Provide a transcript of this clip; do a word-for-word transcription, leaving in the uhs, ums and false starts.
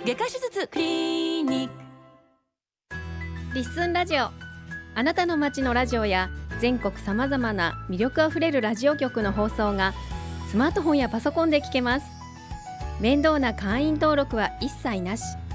外科手術クリニック。 リッスンラジオ、あなたの街のラジオや全国さまざまな魅力あふれるラジオ局の放送がスマートフォンやパソコンで聞けます。面倒な会員登録は一切なし。